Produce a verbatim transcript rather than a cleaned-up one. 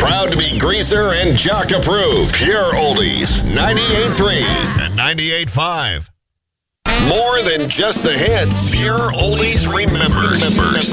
Proud to be Greaser and Jock approved. Pure Oldies, ninety-eight point three and ninety-eight point five. More than just the hits, Pure Oldies remembers. remembers.